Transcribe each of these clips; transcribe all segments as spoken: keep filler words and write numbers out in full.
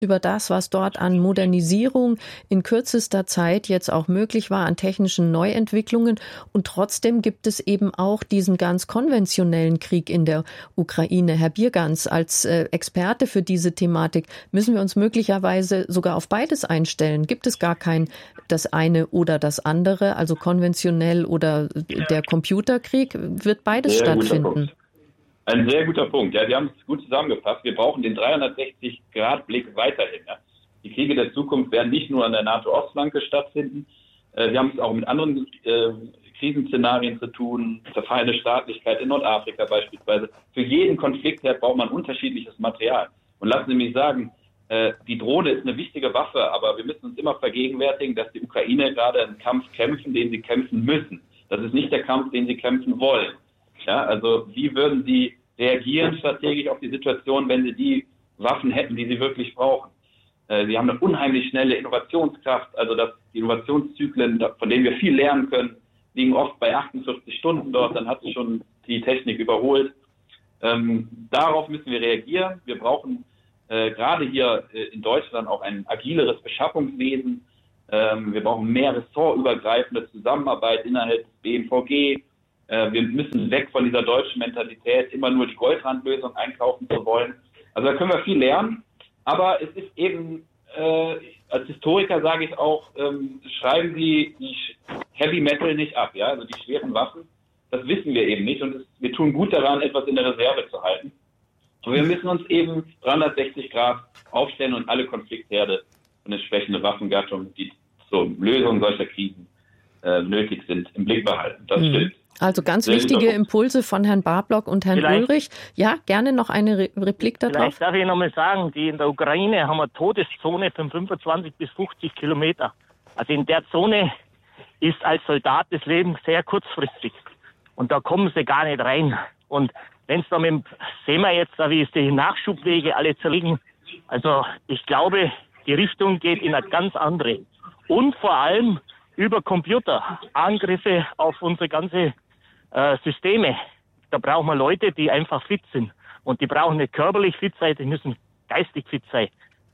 über das, was dort an Modernisierung in kürzester Zeit jetzt auch möglich war, an technischen Neuentwicklungen. Und trotzdem gibt es eben auch diesen ganz konventionellen Krieg in der Ukraine. Herr Biergans, als äh, Experte für diese Thematik, müssen wir uns möglicherweise sogar auf beides einstellen. Gibt es gar kein das eine oder das andere, also konventionell oder der Computerkrieg? Wird beides Sehr stattfinden? Ein sehr guter Punkt. Ja, Sie haben es gut zusammengefasst. Wir brauchen den dreihundertsechzig Grad Blick weiterhin. Ja. Die Kriege der Zukunft werden nicht nur an der NATO-Ostflanke stattfinden. Äh, wir haben es auch mit anderen äh, Krisenszenarien zu tun. Zerfallene Staatlichkeit in Nordafrika beispielsweise. Für jeden Konfliktherd braucht man unterschiedliches Material. Und lassen Sie mich sagen, äh, die Drohne ist eine wichtige Waffe, aber wir müssen uns immer vergegenwärtigen, dass die Ukraine gerade einen Kampf kämpfen, den sie kämpfen müssen. Das ist nicht der Kampf, den sie kämpfen wollen. Ja, also wie würden Sie reagieren strategisch auf die Situation, wenn Sie die Waffen hätten, die Sie wirklich brauchen? Äh, Sie haben eine unheimlich schnelle Innovationskraft, also dass die Innovationszyklen, von denen wir viel lernen können, liegen oft bei achtundvierzig Stunden dort, dann hat sich schon die Technik überholt. Ähm, darauf müssen wir reagieren. Wir brauchen äh, gerade hier äh, in Deutschland auch ein agileres Beschaffungswesen. Ähm, wir brauchen mehr ressortübergreifende Zusammenarbeit innerhalb des B M V G. Wir müssen weg von dieser deutschen Mentalität, immer nur die Goldrandlösung einkaufen zu wollen. Also da können wir viel lernen. Aber es ist eben, äh, als Historiker sage ich auch, ähm, schreiben Sie die Heavy Metal nicht ab, ja, also die schweren Waffen. Das wissen wir eben nicht und es, wir tun gut daran, etwas in der Reserve zu halten. Und wir müssen uns eben dreihundertsechzig Grad aufstellen und alle Konfliktherde und entsprechende Waffengattungen, die zur Lösung solcher Krisen äh, nötig sind, im Blick behalten. Das mhm. stimmt. Also ganz wichtige Impulse von Herrn Barblock und Herrn vielleicht, Ulrich. Ja, gerne noch eine Re- Replik darauf. Vielleicht darf ich noch mal sagen, die in der Ukraine haben eine Todeszone von fünfundzwanzig bis fünfzig Kilometer. Also in der Zone ist als Soldat das Leben sehr kurzfristig. Und da kommen sie gar nicht rein. Und wenn es da mit, sehen wir jetzt, wie es die Nachschubwege alle zerlegen. Also ich glaube, die Richtung geht in eine ganz andere. Und vor allem über Computer, Angriffe auf unsere ganze äh, Systeme. Da brauchen wir Leute, die einfach fit sind. Und die brauchen nicht körperlich fit sein, die müssen geistig fit sein.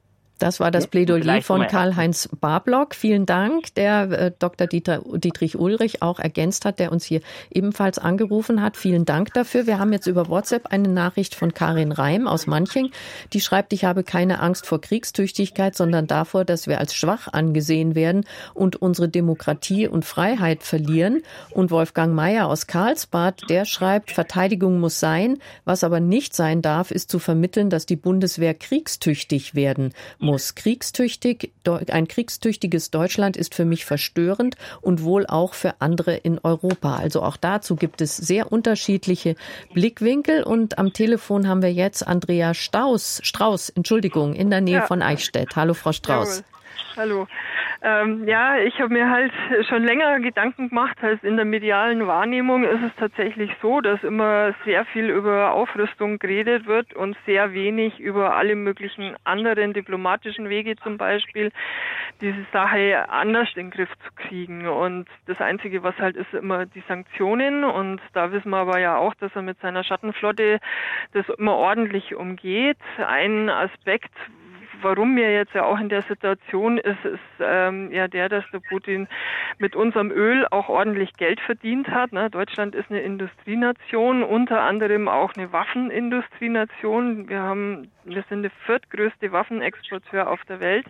Das war das Plädoyer von Karl-Heinz Barblock. Vielen Dank, der äh, Doktor Dieter, Dietrich Ulrich auch ergänzt hat, der uns hier ebenfalls angerufen hat. Vielen Dank dafür. Wir haben jetzt über WhatsApp eine Nachricht von Karin Reim aus Manching. Die schreibt, ich habe keine Angst vor Kriegstüchtigkeit, sondern davor, dass wir als schwach angesehen werden und unsere Demokratie und Freiheit verlieren. Und Wolfgang Mayer aus Karlsbad, der schreibt, Verteidigung muss sein. Was aber nicht sein darf, ist zu vermitteln, dass die Bundeswehr kriegstüchtig werden muss. Kriegstüchtig, ein kriegstüchtiges Deutschland ist für mich verstörend und wohl auch für andere in Europa. Also auch dazu gibt es sehr unterschiedliche Blickwinkel. Und am Telefon haben wir jetzt Andrea Strauß, Strauß, Entschuldigung, in der Nähe ja. von Eichstätt. Hallo, Frau Strauß. Jawohl. Hallo. Ähm, ja, ich habe mir halt schon länger Gedanken gemacht, als in der medialen Wahrnehmung ist es tatsächlich so, dass immer sehr viel über Aufrüstung geredet wird und sehr wenig über alle möglichen anderen diplomatischen Wege zum Beispiel, diese Sache anders in den Griff zu kriegen. Und das Einzige, was halt ist, immer die Sanktionen. Und da wissen wir aber ja auch, dass er mit seiner Schattenflotte das immer ordentlich umgeht. Ein Aspekt, warum wir jetzt ja auch in der Situation ist, ist ähm, ja der, dass der Putin mit unserem Öl auch ordentlich Geld verdient hat. Ne? Deutschland ist eine Industrienation, unter anderem auch eine Waffenindustrienation. Wir haben, wir sind der viertgrößte Waffenexporteur auf der Welt.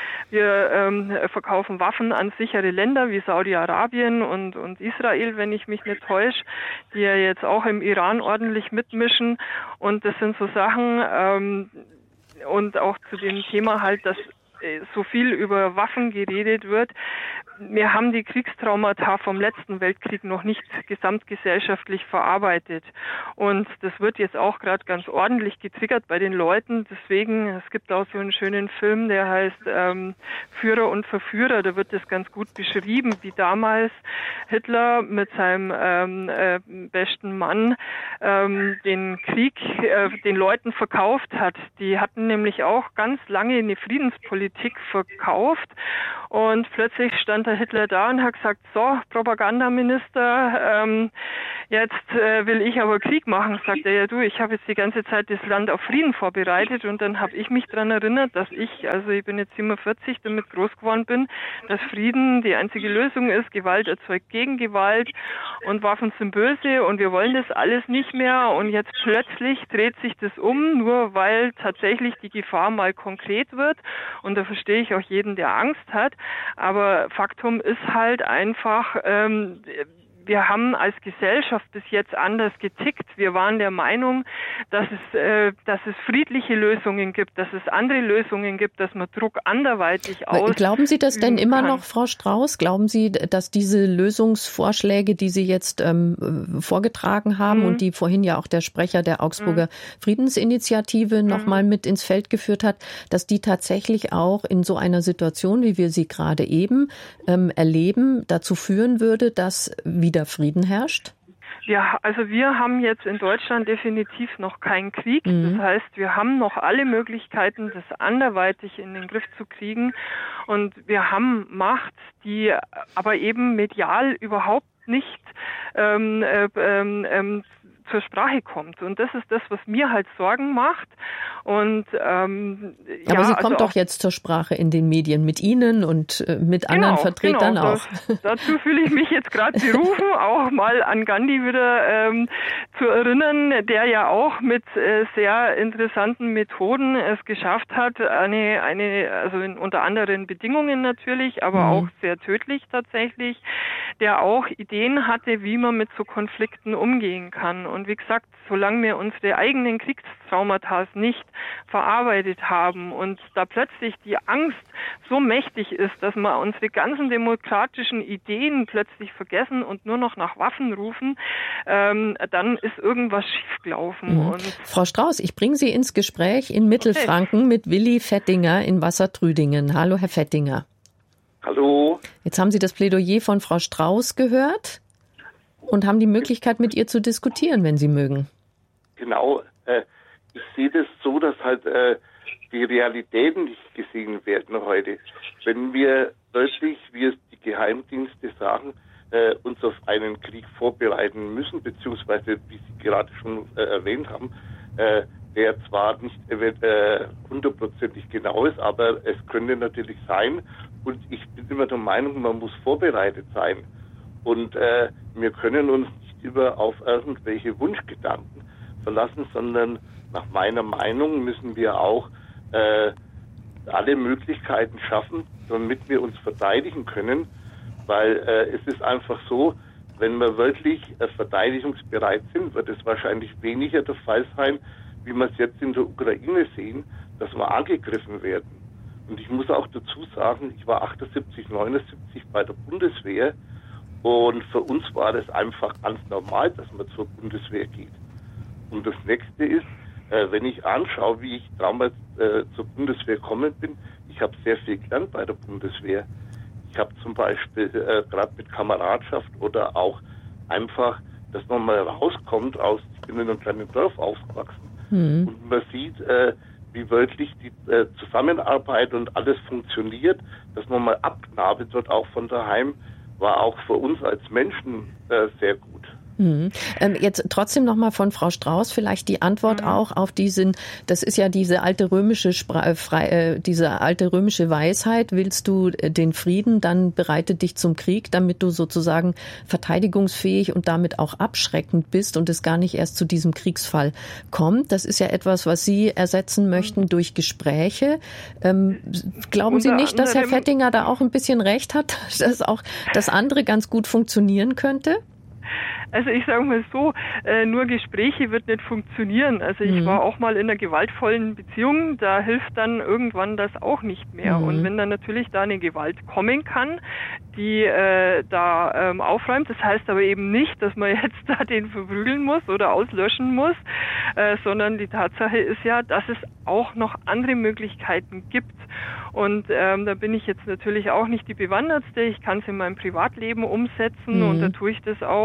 Wir ähm, verkaufen Waffen an sichere Länder wie Saudi-Arabien und, und Israel, wenn ich mich nicht täusche, die ja jetzt auch im Iran ordentlich mitmischen. Und das sind so Sachen, ähm, und auch zu dem Thema halt, dass so viel über Waffen geredet wird. Wir haben die Kriegstraumata vom letzten Weltkrieg noch nicht gesamtgesellschaftlich verarbeitet. Und das wird jetzt auch gerade ganz ordentlich getriggert bei den Leuten. Deswegen, es gibt auch so einen schönen Film, der heißt ähm, Führer und Verführer. Da wird das ganz gut beschrieben, wie damals Hitler mit seinem ähm, äh, besten Mann ähm, den Krieg äh, den Leuten verkauft hat. Die hatten nämlich auch ganz lange eine Friedenspolitik verkauft und plötzlich stand stand der Hitler da und hat gesagt, so, Propagandaminister, ähm, jetzt äh, will ich aber Krieg machen. Sagt er, ja du, ich habe jetzt die ganze Zeit das Land auf Frieden vorbereitet und dann habe ich mich daran erinnert, dass ich, also ich bin jetzt siebenundvierzig, damit groß geworden bin, dass Frieden die einzige Lösung ist, Gewalt erzeugt Gegengewalt und Waffen sind böse und wir wollen das alles nicht mehr und jetzt plötzlich dreht sich das um, nur weil tatsächlich die Gefahr mal konkret wird und da verstehe ich auch jeden, der Angst hat, aber Faktum ist halt einfach, ähm, wir haben als Gesellschaft bis jetzt anders getickt. Wir waren der Meinung, dass es, äh, dass es friedliche Lösungen gibt, dass es andere Lösungen gibt, dass man Druck anderweitig ausüben Glauben Sie das denn immer kann. noch, Frau Strauß? Glauben Sie, dass diese Lösungsvorschläge, die Sie jetzt ähm, vorgetragen haben mhm. und die vorhin ja auch der Sprecher der Augsburger mhm. Friedensinitiative mhm. noch mal mit ins Feld geführt hat, dass die tatsächlich auch in so einer Situation, wie wir sie gerade eben ähm, erleben, dazu führen würde, dass wieder Frieden herrscht? Ja, also wir haben jetzt in Deutschland definitiv noch keinen Krieg. Mhm. Das heißt, wir haben noch alle Möglichkeiten, das anderweitig in den Griff zu kriegen. Und wir haben Macht, die aber eben medial überhaupt nicht ähm, äh, ähm, zur Sprache kommt. Und das ist das, was mir halt Sorgen macht. Und ähm, Aber ja, sie kommt also doch jetzt zur Sprache in den Medien mit Ihnen und äh, mit genau, anderen Vertretern genau. auch. Das, dazu fühle ich mich jetzt gerade berufen, auch mal an Gandhi wieder ähm, zu erinnern, der ja auch mit äh, sehr interessanten Methoden es geschafft hat, eine, eine also in, unter anderen Bedingungen natürlich, aber mhm. auch sehr tödlich tatsächlich, der auch Ideen hatte, wie man mit so Konflikten umgehen kann. Und wie gesagt, solange wir unsere eigenen Kriegstraumata nicht verarbeitet haben und da plötzlich die Angst so mächtig ist, dass wir unsere ganzen demokratischen Ideen plötzlich vergessen und nur noch nach Waffen rufen, ähm, dann ist irgendwas schiefgelaufen. Mhm. Und Frau Strauß, ich bringe Sie ins Gespräch in Mittelfranken okay. mit Willi Fettinger in Wassertrüdingen. Hallo, Herr Fettinger. Hallo. Jetzt haben Sie das Plädoyer von Frau Strauß gehört und haben die Möglichkeit, mit ihr zu diskutieren, wenn Sie mögen. Genau. Äh, ich sehe das so, dass halt äh, die Realitäten nicht gesehen werden heute. Wenn wir wirklich, wie es die Geheimdienste sagen, äh, uns auf einen Krieg vorbereiten müssen, beziehungsweise, wie Sie gerade schon äh, erwähnt haben, äh, der zwar nicht äh, hundertprozentig genau ist, aber es könnte natürlich sein. Und ich bin immer der Meinung, man muss vorbereitet sein. Und äh, wir können uns nicht über auf irgendwelche Wunschgedanken verlassen, sondern nach meiner Meinung müssen wir auch äh, alle Möglichkeiten schaffen, damit wir uns verteidigen können. Weil äh, es ist einfach so, wenn wir wirklich äh, verteidigungsbereit sind, wird es wahrscheinlich weniger der Fall sein, wie wir es jetzt in der Ukraine sehen, dass wir angegriffen werden. Und ich muss auch dazu sagen, ich war achtundsiebzig, neunundsiebzig bei der Bundeswehr und für uns war das einfach ganz normal, dass man zur Bundeswehr geht. Und das Nächste ist, äh, wenn ich anschaue, wie ich damals äh, zur Bundeswehr gekommen bin, ich habe sehr viel gelernt bei der Bundeswehr. Ich habe zum Beispiel äh, gerade mit Kameradschaft oder auch einfach, dass man mal rauskommt aus, ich bin in einem kleinen Dorf aufgewachsen mhm. und man sieht, äh, wie wirklich die äh, Zusammenarbeit und alles funktioniert, dass man mal abknabelt wird, auch von daheim, war auch für uns als Menschen äh, sehr gut. Mhm. Ähm, jetzt trotzdem nochmal von Frau Strauß vielleicht die Antwort mhm. auch auf diesen, das ist ja diese alte römische Spra- frei, äh, diese alte römische Weisheit, willst du den Frieden, dann bereite dich zum Krieg, damit du sozusagen verteidigungsfähig und damit auch abschreckend bist und es gar nicht erst zu diesem Kriegsfall kommt. Das ist ja etwas, was Sie ersetzen möchten mhm. durch Gespräche. Ähm, glauben Sie nicht, dass Herr Fettinger da auch ein bisschen recht hat, dass auch das andere ganz gut funktionieren könnte? Also ich sage mal so, äh, nur Gespräche wird nicht funktionieren. Also ich mhm. war auch mal in einer gewaltvollen Beziehung, da hilft dann irgendwann das auch nicht mehr. Mhm. Und wenn dann natürlich da eine Gewalt kommen kann, die äh, da ähm, aufräumt, das heißt aber eben nicht, dass man jetzt da den verprügeln muss oder auslöschen muss, äh, sondern die Tatsache ist ja, dass es auch noch andere Möglichkeiten gibt. Und ähm, da bin ich jetzt natürlich auch nicht die Bewandertste. Ich kann es in meinem Privatleben umsetzen mhm. und da tue ich das auch.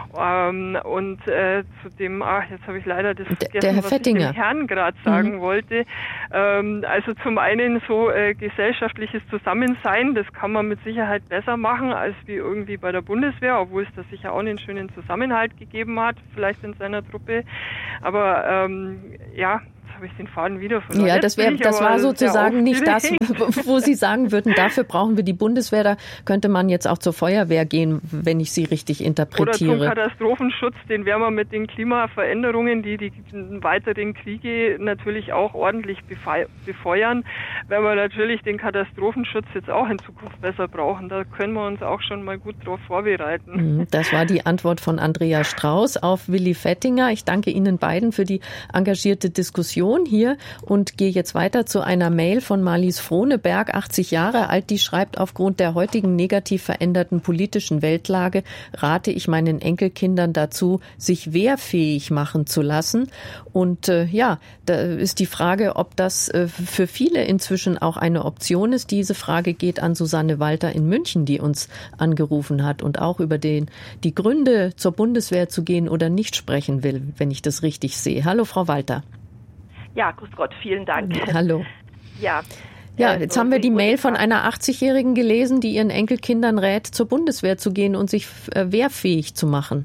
Ähm, und äh, zu dem, ach, jetzt habe ich leider das vergessen, der Herr was Fettinger. ich dem Herrn gerade sagen mhm. wollte. Ähm, also zum einen so äh, gesellschaftliches Zusammensein, das kann man mit Sicherheit besser machen als wie irgendwie bei der Bundeswehr, obwohl es da sicher auch einen schönen Zusammenhalt gegeben hat, vielleicht in seiner Truppe. Aber ähm, ja, habe ich den Faden wieder verloren. Ja, das, wär, das war sozusagen nicht das, wo Sie sagen würden, dafür brauchen wir die Bundeswehr. Da könnte man jetzt auch zur Feuerwehr gehen, wenn ich Sie richtig interpretiere. Oder zum Katastrophenschutz, den werden wir mit den Klimaveränderungen, die die weiteren Kriege natürlich auch ordentlich befeuern, werden wir natürlich den Katastrophenschutz jetzt auch in Zukunft besser brauchen. Da können wir uns auch schon mal gut drauf vorbereiten. Das war die Antwort von Andrea Strauß auf Willi Fettinger. Ich danke Ihnen beiden für die engagierte Diskussion hier und gehe jetzt weiter zu einer Mail von Marlies Frohneberg, achtzig Jahre alt, die schreibt: Aufgrund der heutigen negativ veränderten politischen Weltlage rate ich meinen Enkelkindern dazu, sich wehrfähig machen zu lassen. Und äh, ja, da ist die Frage, ob das äh, für viele inzwischen auch eine Option ist. Diese Frage geht an Susanne Walter in München, die uns angerufen hat und auch über den, die Gründe, zur Bundeswehr zu gehen oder nicht sprechen will, wenn ich das richtig sehe. Hallo, Frau Walter. Ja, grüß Gott, vielen Dank. Hallo. Ja, ja, jetzt haben wir die Mail von einer achtzigjährigen gelesen, die ihren Enkelkindern rät, zur Bundeswehr zu gehen und sich wehrfähig zu machen.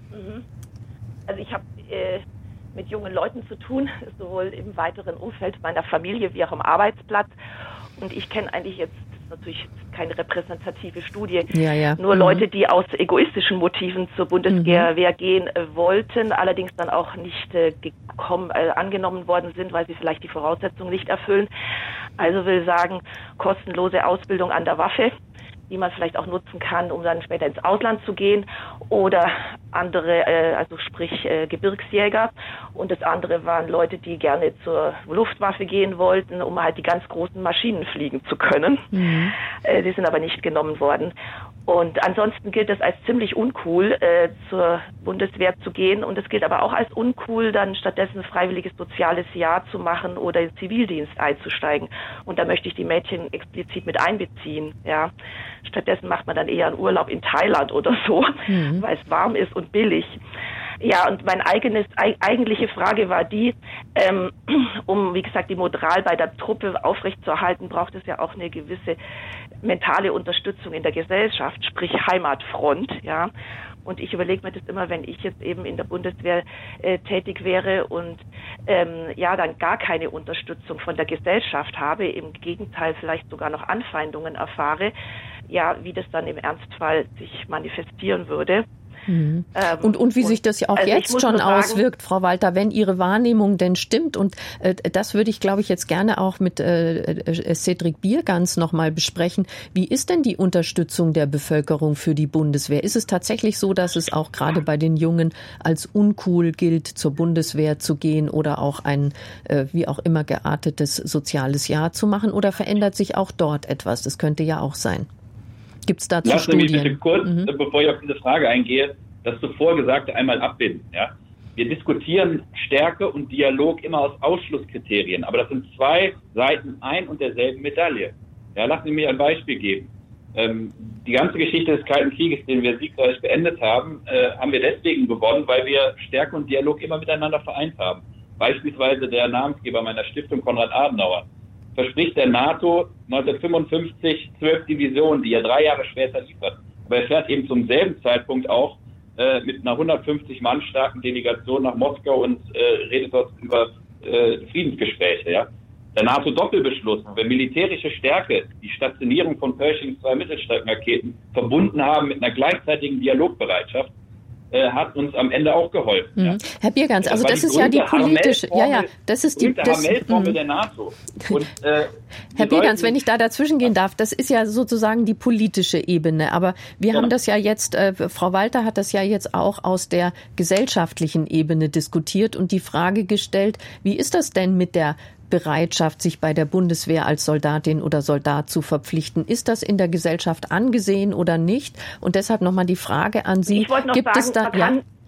Also ich habe äh, mit jungen Leuten zu tun, sowohl im weiteren Umfeld meiner Familie wie auch am Arbeitsplatz. Und ich kenne eigentlich jetzt, das ist natürlich keine repräsentative Studie, ja, ja. nur mhm. Leute, die aus egoistischen Motiven zur Bundeswehr mhm. gehen äh, wollten, allerdings dann auch nicht äh, gekommen, äh, angenommen worden sind, weil sie vielleicht die Voraussetzungen nicht erfüllen. Also will sagen, kostenlose Ausbildung an der Waffe, die man vielleicht auch nutzen kann, um dann später ins Ausland zu gehen, oder andere, äh, also sprich äh, Gebirgsjäger. Und das andere waren Leute, die gerne zur Luftwaffe gehen wollten, um halt die ganz großen Maschinen fliegen zu können. Mhm. Äh, die sind aber nicht genommen worden. Und ansonsten gilt es als ziemlich uncool, äh, zur Bundeswehr zu gehen. Und es gilt aber auch als uncool, dann stattdessen freiwilliges soziales Jahr zu machen oder in Zivildienst einzusteigen. Und da möchte ich die Mädchen explizit mit einbeziehen. Ja, stattdessen macht man dann eher einen Urlaub in Thailand oder so, mhm. weil es warm ist und billig. Ja, und mein eigenes, eigentliche Frage war die, ähm, um, wie gesagt, die Moral bei der Truppe aufrechtzuerhalten, braucht es ja auch eine gewisse mentale Unterstützung in der Gesellschaft, sprich Heimatfront, ja. Und ich überlege mir das immer, wenn ich jetzt eben in der Bundeswehr äh, tätig wäre und ähm, ja dann gar keine Unterstützung von der Gesellschaft habe, im Gegenteil vielleicht sogar noch Anfeindungen erfahre, ja, wie das dann im Ernstfall sich manifestieren würde. Mhm. Ähm, und, und wie sich das ja auch also jetzt schon sagen, auswirkt, Frau Walter, wenn Ihre Wahrnehmung denn stimmt. Und äh, das würde ich, glaube ich, jetzt gerne auch mit äh, Cedric Biergans nochmal besprechen. Wie ist denn die Unterstützung der Bevölkerung für die Bundeswehr? Ist es tatsächlich so, dass es auch gerade bei den Jungen als uncool gilt, zur Bundeswehr zu gehen oder auch ein äh, wie auch immer geartetes soziales Jahr zu machen? Oder verändert sich auch dort etwas? Das könnte ja auch sein. Gibt es dazu Lassen Studien? Lassen Sie mich bitte kurz, mhm. bevor ich auf diese Frage eingehe, das zuvor Gesagte einmal abbinden. Ja? Wir diskutieren Stärke und Dialog immer aus Ausschlusskriterien, aber das sind zwei Seiten ein und derselben Medaille. Ja, lassen Sie mir ein Beispiel geben. Ähm, die ganze Geschichte des Kalten Krieges, den wir siegreich beendet haben, äh, haben wir deswegen gewonnen, weil wir Stärke und Dialog immer miteinander vereint haben. Beispielsweise der Namensgeber meiner Stiftung, Konrad Adenauer, verspricht der NATO neunzehnhundertfünfundfünfzig zwölf Divisionen, die er drei Jahre später liefert. Aber er fährt eben zum selben Zeitpunkt auch äh, mit einer hundertfünfzig Mann starken Delegation nach Moskau und äh, redet dort über äh, Friedensgespräche. Ja? Der NATO-Doppelbeschluss, wo wir militärische Stärke, die Stationierung von Pershing zwei Mittelstreckenraketen verbunden haben mit einer gleichzeitigen Dialogbereitschaft, äh, hat uns am Ende auch geholfen. Mhm. Ja. Herr Biergans, also das, das ist ja die politische, ja, ja, das ist die das, Formel der NATO. Und, äh, Herr Biergans, wenn ich da dazwischen gehen darf, das ist ja sozusagen die politische Ebene. Aber wir ja. haben das ja jetzt, äh, Frau Walter hat das ja jetzt auch aus der gesellschaftlichen Ebene diskutiert und die Frage gestellt, wie ist das denn mit der Bereitschaft, sich bei der Bundeswehr als Soldatin oder Soldat zu verpflichten? Ist das in der Gesellschaft angesehen oder nicht? Und deshalb nochmal die Frage an Sie. Ich wollte noch gibt sagen, es da, man, kann, ja?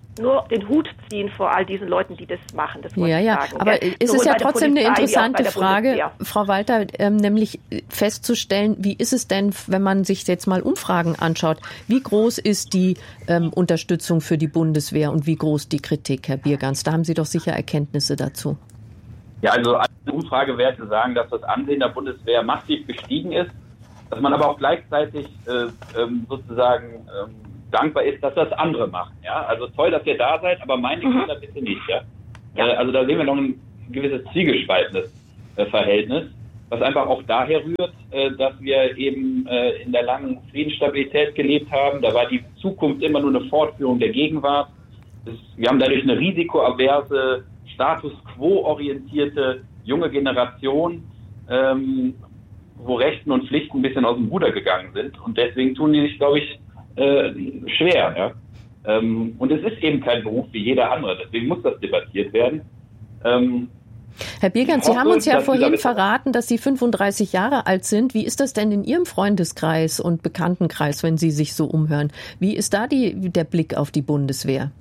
nur den Hut ziehen vor all diesen Leuten, die das machen. Das ja, ja, sagen, aber gell? ist es ja trotzdem eine interessante Frage, Frau Walter, ähm, nämlich festzustellen, wie ist es denn, wenn man sich jetzt mal Umfragen anschaut, wie groß ist die ähm, Unterstützung für die Bundeswehr und wie groß die Kritik, Herr Biergans? Da haben Sie doch sicher Erkenntnisse dazu. Ja, also alle Umfragewerte sagen, dass das Ansehen der Bundeswehr massiv gestiegen ist, dass man aber auch gleichzeitig äh, ähm, sozusagen ähm, dankbar ist, dass das andere machen. Ja, also toll, dass ihr da seid, aber meine Kinder bitte nicht. Ja, ja. Äh, also da sehen wir noch ein gewisses zwiegespaltenes äh, Verhältnis, was einfach auch daher rührt, äh, dass wir eben äh, in der langen Friedensstabilität gelebt haben. Da war die Zukunft immer nur eine Fortführung der Gegenwart. Das, wir haben dadurch eine risikoaverse, Status quo-orientierte junge Generation, ähm, wo Rechten und Pflichten ein bisschen aus dem Ruder gegangen sind. Und deswegen tun die sich, glaube ich, äh, schwer. Ja? Ähm, und es ist eben kein Beruf wie jeder andere. Deswegen muss das debattiert werden. Ähm, Herr Biergans, Sie haben uns ja vorhin verraten, dass Sie fünfunddreißig Jahre alt sind. Wie ist das denn in Ihrem Freundeskreis und Bekanntenkreis, wenn Sie sich so umhören? Wie ist da die, der Blick auf die Bundeswehr?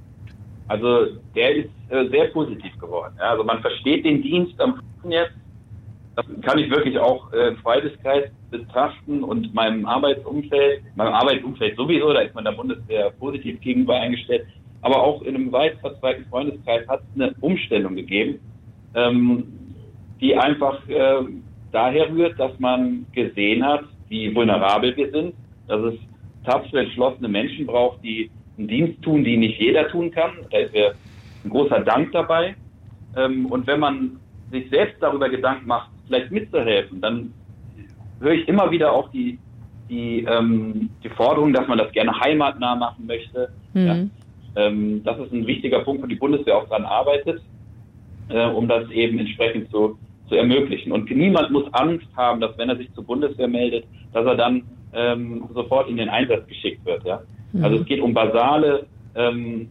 Also der ist äh, sehr positiv geworden. Ja? Also man versteht den Dienst am Flughafen jetzt. Das kann ich wirklich auch äh, im Freundeskreis betrachten und meinem Arbeitsumfeld, meinem Arbeitsumfeld sowieso, da ist man der Bundeswehr positiv gegenüber eingestellt. Aber auch in einem weit verzweigten Freundeskreis hat es eine Umstellung gegeben, ähm, die einfach äh, daher rührt, dass man gesehen hat, wie vulnerabel wir sind, dass es tapfere, entschlossene Menschen braucht, die einen Dienst tun, die nicht jeder tun kann. Da ist ja ein großer Dank dabei. Ähm, und wenn man sich selbst darüber Gedanken macht, vielleicht mitzuhelfen, dann höre ich immer wieder auch die die ähm, die Forderung, dass man das gerne heimatnah machen möchte. Mhm. Ja, ähm, das ist ein wichtiger Punkt, wo die Bundeswehr auch dran arbeitet, äh, um das eben entsprechend zu zu ermöglichen. Und niemand muss Angst haben, dass wenn er sich zur Bundeswehr meldet, dass er dann ähm, sofort in den Einsatz geschickt wird. Ja, mhm. Also es geht um basale ähm,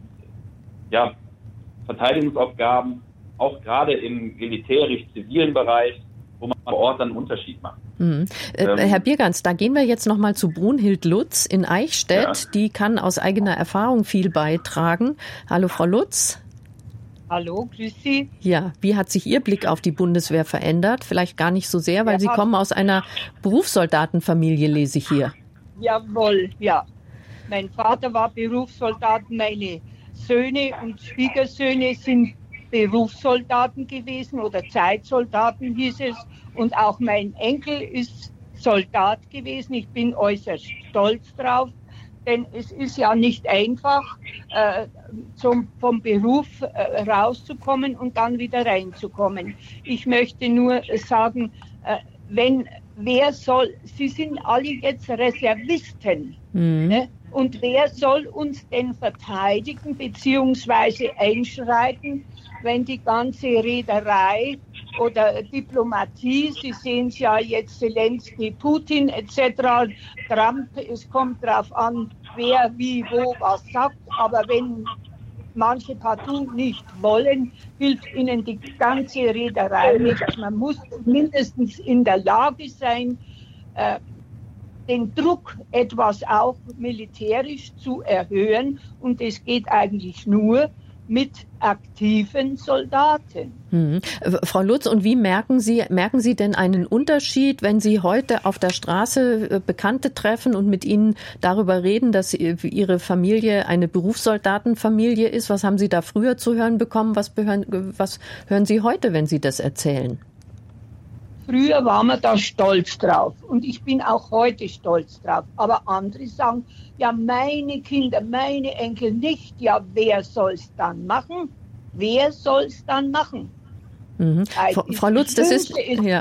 ja Verteidigungsaufgaben, auch gerade im militärisch-zivilen Bereich, wo man vor Ort dann einen Unterschied macht. Mhm. Äh, ähm, Herr Biergans, da gehen wir jetzt nochmal zu Brunhild Lutz in Eichstätt. Ja. Die kann aus eigener Erfahrung viel beitragen. Hallo, Frau Lutz. Hallo, grüß Sie. Ja, wie hat sich Ihr Blick auf die Bundeswehr verändert? Vielleicht gar nicht so sehr, weil ja, Sie kommen aus einer Berufssoldatenfamilie, lese ich hier. Jawohl, ja. Mein Vater war Berufssoldat, meine Söhne und Schwiegersöhne sind Berufssoldaten gewesen oder Zeitsoldaten hieß es, und auch mein Enkel ist Soldat gewesen. Ich bin äußerst stolz drauf, denn es ist ja nicht einfach, äh, zum, vom Beruf äh, rauszukommen und dann wieder reinzukommen. Ich möchte nur sagen, äh, wenn, wer soll, Sie sind alle jetzt Reservisten, mhm. ne? Und wer soll uns denn verteidigen bzw. einschreiten, wenn die ganze Reederei oder Diplomatie, Sie sehen es ja jetzt, Zelensky, Putin et cetera, Trump, es kommt darauf an, wer wie wo was sagt, aber wenn manche partout nicht wollen, hilft ihnen die ganze Reederei nichts. Man muss mindestens in der Lage sein, äh, den Druck etwas auch militärisch zu erhöhen, und es geht eigentlich nur mit aktiven Soldaten. Hm. Frau Lutz, und wie merken Sie, merken Sie denn einen Unterschied, wenn Sie heute auf der Straße Bekannte treffen und mit ihnen darüber reden, dass Ihre Familie eine Berufssoldatenfamilie ist? Was haben Sie da früher zu hören bekommen? Was, behören, was hören Sie heute, wenn Sie das erzählen? Früher war man da stolz drauf und ich bin auch heute stolz drauf. Aber andere sagen, ja, meine Kinder, meine Enkel nicht. Ja, wer soll es dann machen? Wer soll es dann machen? Mhm. Frau Lutz, das ist, ja.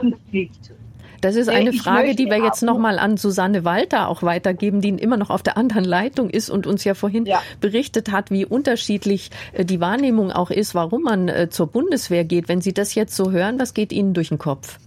das ist eine Frage, die wir jetzt nochmal an Susanne Walter auch weitergeben, die immer noch auf der anderen Leitung ist und uns ja vorhin ja. berichtet hat, wie unterschiedlich die Wahrnehmung auch ist, warum man zur Bundeswehr geht. Wenn Sie das jetzt so hören, was geht Ihnen durch den Kopf?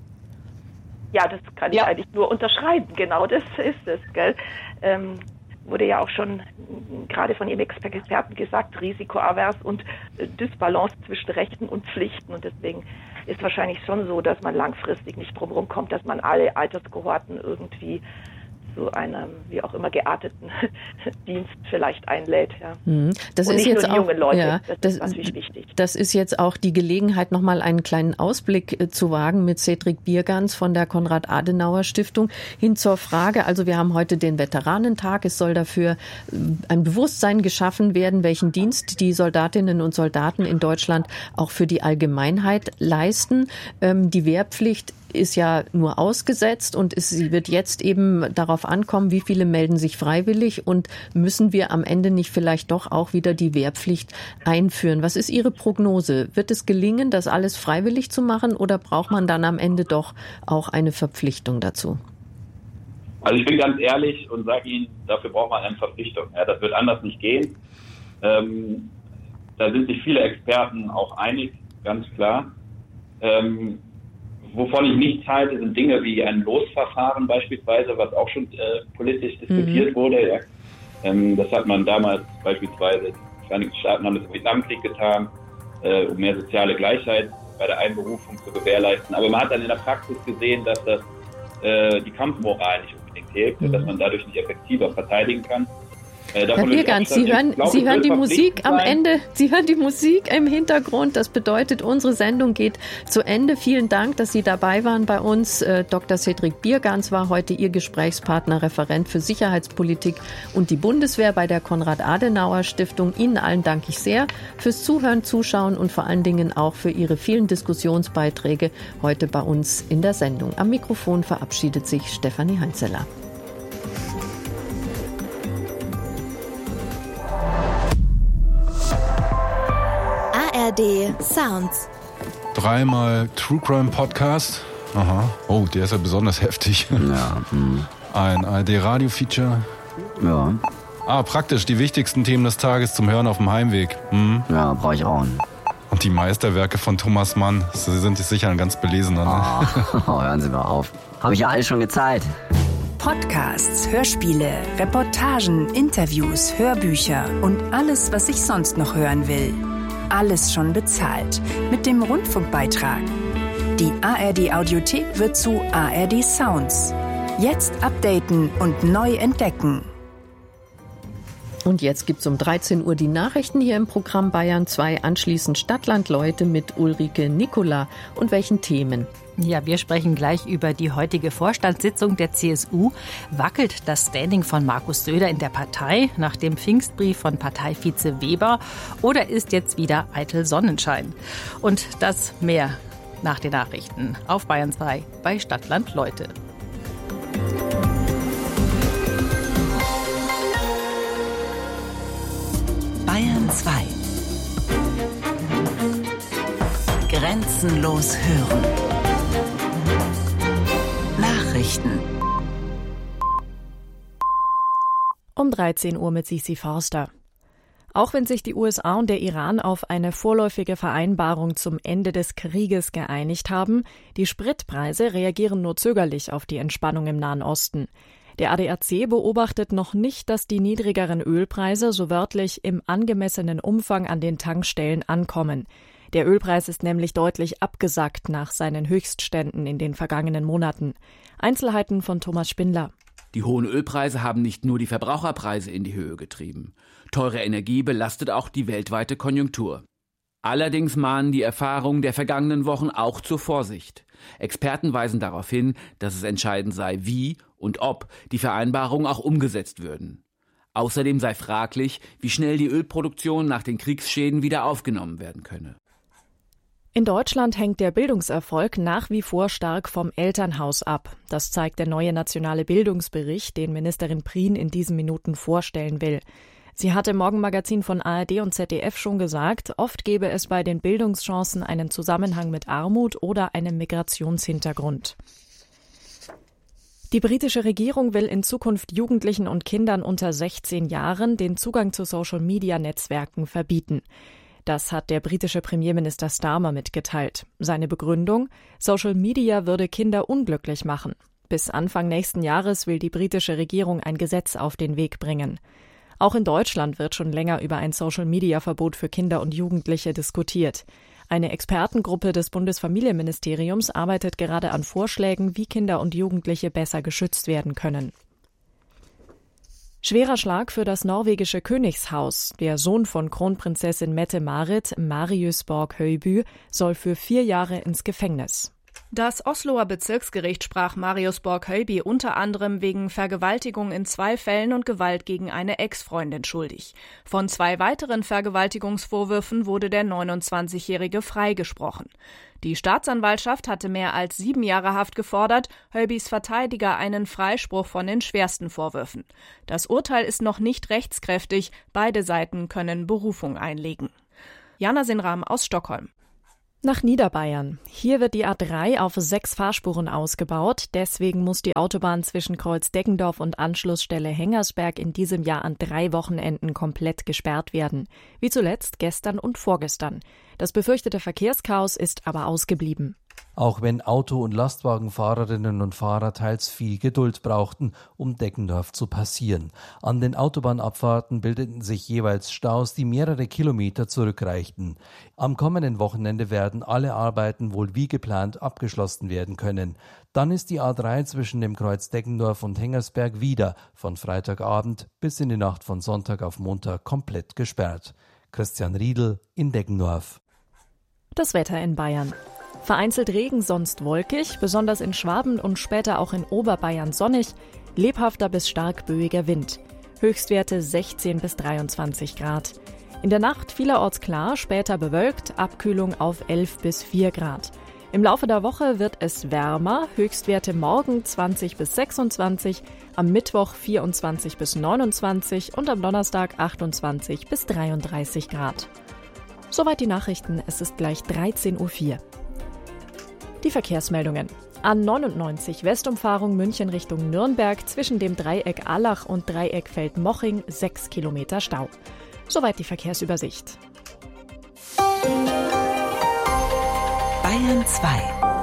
Ja, das kann ja. ich eigentlich nur unterschreiben. Genau das ist es, gell? Ähm, wurde ja auch schon gerade von Ihrem Experten gesagt, risikoavers und äh, Dysbalance zwischen Rechten und Pflichten. Und deswegen ist wahrscheinlich schon so, dass man langfristig nicht drum herum kommt, dass man alle Alterskohorten irgendwie zu einem, wie auch immer, gearteten Dienst vielleicht einlädt. Ja. Das Und ist nicht jetzt nur die auch, jungen Leute, ja, das, das ist natürlich wichtig. Das ist jetzt auch die Gelegenheit, nochmal einen kleinen Ausblick äh, zu wagen mit Cedrik Biergans von der Konrad-Adenauer-Stiftung hin zur Frage, also wir haben heute den Veteranentag, es soll dafür äh, ein Bewusstsein geschaffen werden, welchen Dienst die Soldatinnen und Soldaten in Deutschland auch für die Allgemeinheit leisten. Ähm, die Wehrpflicht ist ja nur ausgesetzt und es, sie wird jetzt eben darauf ankommen, wie viele melden sich freiwillig und müssen wir am Ende nicht vielleicht doch auch wieder die Wehrpflicht einführen. Was ist Ihre Prognose? Wird es gelingen, das alles freiwillig zu machen oder braucht man dann am Ende doch auch eine Verpflichtung dazu? Also ich bin ganz ehrlich und sage Ihnen, dafür braucht man eine Verpflichtung. Ja, das wird anders nicht gehen. Ähm, da sind sich viele Experten auch einig, ganz klar. Ähm, Wovon ich nichts halte, sind Dinge wie ein Losverfahren beispielsweise, was auch schon äh, politisch diskutiert mhm. wurde. Ja. Ähm, das hat man damals beispielsweise, die Vereinigten Staaten haben das im Vietnamkrieg getan, äh, um mehr soziale Gleichheit bei der Einberufung zu gewährleisten. Aber man hat dann in der Praxis gesehen, dass das äh, die Kampfmoral nicht unbedingt hilft mhm. und dass man dadurch nicht effektiver verteidigen kann. Äh, Herr Biergans, Sie hören, glaube, Sie hören die Musik am Ende, Sie hören die Musik im Hintergrund. Das bedeutet, unsere Sendung geht zu Ende. Vielen Dank, dass Sie dabei waren bei uns. Äh, Doktor Cedrik Biergans war heute Ihr Gesprächspartner, Referent für Sicherheitspolitik und die Bundeswehr bei der Konrad-Adenauer-Stiftung. Ihnen allen danke ich sehr fürs Zuhören, Zuschauen und vor allen Dingen auch für Ihre vielen Diskussionsbeiträge heute bei uns in der Sendung. Am Mikrofon verabschiedet sich Stefanie Heinzeler. A R D Sounds. Dreimal True Crime Podcast. Aha. Oh, der ist ja besonders heftig. Ja. Hm. Ein A R D Radio Feature. Ja. Ah, praktisch die wichtigsten Themen des Tages zum Hören auf dem Heimweg. Hm. Ja, brauche ich auch. Und die Meisterwerke von Thomas Mann. Sie sind sicher ein ganz belesener. Ne? Oh, hören Sie mal auf. Habe ich ja alles schon gezeigt. Podcasts, Hörspiele, Reportagen, Interviews, Hörbücher und alles, was ich sonst noch hören will. Alles schon bezahlt. Mit dem Rundfunkbeitrag. Die A R D Audiothek wird zu A R D Sounds. Jetzt updaten und neu entdecken. Und jetzt gibt's um dreizehn Uhr die Nachrichten hier im Programm Bayern zwei. Anschließend Stadtland Leute mit Ulrike Nicola. Und welchen Themen? Ja, wir sprechen gleich über die heutige Vorstandssitzung der C S U. Wackelt das Standing von Markus Söder in der Partei nach dem Pfingstbrief von Parteivize Weber? Oder ist jetzt wieder eitel Sonnenschein? Und das mehr nach den Nachrichten auf Bayern zwei bei Stadtland Leute. Bayern zwei. Grenzenlos hören. Nachrichten. Um dreizehn Uhr mit Sisi Forster. Auch wenn sich die U S A und der Iran auf eine vorläufige Vereinbarung zum Ende des Krieges geeinigt haben, die Spritpreise reagieren nur zögerlich auf die Entspannung im Nahen Osten. Der A D A C beobachtet noch nicht, dass die niedrigeren Ölpreise so wörtlich im angemessenen Umfang an den Tankstellen ankommen. Der Ölpreis ist nämlich deutlich abgesackt nach seinen Höchstständen in den vergangenen Monaten. Einzelheiten von Thomas Spindler. Die hohen Ölpreise haben nicht nur die Verbraucherpreise in die Höhe getrieben. Teure Energie belastet auch die weltweite Konjunktur. Allerdings mahnen die Erfahrungen der vergangenen Wochen auch zur Vorsicht. Experten weisen darauf hin, dass es entscheidend sei, wie und ob die Vereinbarungen auch umgesetzt würden. Außerdem sei fraglich, wie schnell die Ölproduktion nach den Kriegsschäden wieder aufgenommen werden könne. In Deutschland hängt der Bildungserfolg nach wie vor stark vom Elternhaus ab. Das zeigt der neue nationale Bildungsbericht, den Ministerin Prien in diesen Minuten vorstellen will. Sie hat im Morgenmagazin von A R D und Z D F schon gesagt, oft gebe es bei den Bildungschancen einen Zusammenhang mit Armut oder einem Migrationshintergrund. Die britische Regierung will in Zukunft Jugendlichen und Kindern unter sechzehn Jahren den Zugang zu Social-Media-Netzwerken verbieten. Das hat der britische Premierminister Starmer mitgeteilt. Seine Begründung: Social Media würde Kinder unglücklich machen. Bis Anfang nächsten Jahres will die britische Regierung ein Gesetz auf den Weg bringen. Auch in Deutschland wird schon länger über ein Social-Media-Verbot für Kinder und Jugendliche diskutiert. Eine Expertengruppe des Bundesfamilienministeriums arbeitet gerade an Vorschlägen, wie Kinder und Jugendliche besser geschützt werden können. Schwerer Schlag für das norwegische Königshaus. Der Sohn von Kronprinzessin Mette-Marit, Marius Borg-Høiby, soll für vier Jahre ins Gefängnis. Das Osloer Bezirksgericht sprach Marius Borg-Høiby unter anderem wegen Vergewaltigung in zwei Fällen und Gewalt gegen eine Ex-Freundin schuldig. Von zwei weiteren Vergewaltigungsvorwürfen wurde der neunundzwanzigjährige freigesprochen. Die Staatsanwaltschaft hatte mehr als sieben Jahre Haft gefordert, Høibys Verteidiger einen Freispruch von den schwersten Vorwürfen. Das Urteil ist noch nicht rechtskräftig, beide Seiten können Berufung einlegen. Jana Sinram aus Stockholm. Nach Niederbayern. Hier wird die A drei auf sechs Fahrspuren ausgebaut. Deswegen muss die Autobahn zwischen Kreuz-Deggendorf und Anschlussstelle Hengersberg in diesem Jahr an drei Wochenenden komplett gesperrt werden. Wie zuletzt gestern und vorgestern. Das befürchtete Verkehrschaos ist aber ausgeblieben. Auch wenn Auto- und Lastwagenfahrerinnen und Fahrer teils viel Geduld brauchten, um Deggendorf zu passieren. An den Autobahnabfahrten bildeten sich jeweils Staus, die mehrere Kilometer zurückreichten. Am kommenden Wochenende werden alle Arbeiten wohl wie geplant abgeschlossen werden können. Dann ist die A drei zwischen dem Kreuz Deggendorf und Hengersberg wieder von Freitagabend bis in die Nacht von Sonntag auf Montag komplett gesperrt. Christian Riedl in Deggendorf. Das Wetter in Bayern. Vereinzelt Regen, sonst wolkig, besonders in Schwaben und später auch in Oberbayern sonnig, lebhafter bis stark böiger Wind. Höchstwerte sechzehn bis dreiundzwanzig Grad. In der Nacht vielerorts klar, später bewölkt, Abkühlung auf elf bis vier Grad. Im Laufe der Woche wird es wärmer, Höchstwerte morgen zwanzig bis sechsundzwanzig, am Mittwoch vierundzwanzig bis neunundzwanzig und am Donnerstag achtundzwanzig bis dreiunddreißig Grad. Soweit die Nachrichten, es ist gleich dreizehn Uhr vier. Die Verkehrsmeldungen. A neunundneunzig Westumfahrung München Richtung Nürnberg zwischen dem Dreieck Allach und Dreieck Feldmoching sechs Kilometer Stau. Soweit die Verkehrsübersicht. Bayern zwei.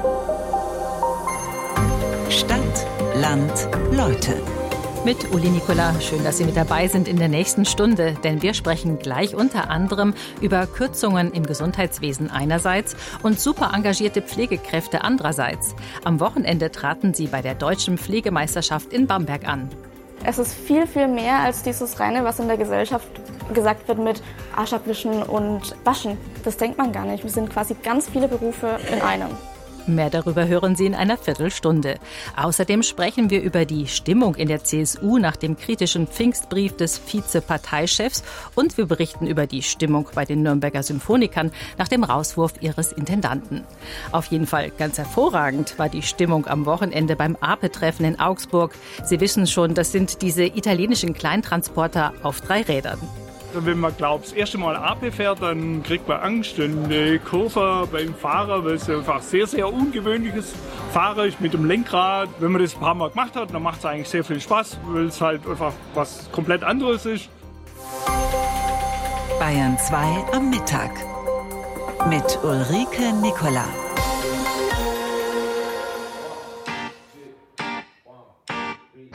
Stadt, Land, Leute. Mit Uli Nicola. Schön, dass Sie mit dabei sind in der nächsten Stunde, denn wir sprechen gleich unter anderem über Kürzungen im Gesundheitswesen einerseits und super engagierte Pflegekräfte andererseits. Am Wochenende traten sie bei der Deutschen Pflegemeisterschaft in Bamberg an. Es ist viel, viel mehr als dieses reine, was in der Gesellschaft gesagt wird mit Arsch abwischen und waschen. Das denkt man gar nicht. Wir sind quasi ganz viele Berufe in einem. Mehr darüber hören Sie in einer Viertelstunde. Außerdem sprechen wir über die Stimmung in der C S U nach dem kritischen Pfingstbrief des Vize-Parteichefs und wir berichten über die Stimmung bei den Nürnberger Symphonikern nach dem Rauswurf ihres Intendanten. Auf jeden Fall ganz hervorragend war die Stimmung am Wochenende beim A P E-Treffen in Augsburg. Sie wissen schon, das sind diese italienischen Kleintransporter auf drei Rädern. Wenn man glaubt, das erste Mal A P fährt, dann kriegt man Angst und eine Kurve beim Fahrer, weil es einfach sehr, sehr ungewöhnliches Fahren ist mit dem Lenkrad. Wenn man das ein paar Mal gemacht hat, dann macht es eigentlich sehr viel Spaß, weil es halt einfach was komplett anderes ist. Bayern zwei am Mittag mit Ulrike Nicola.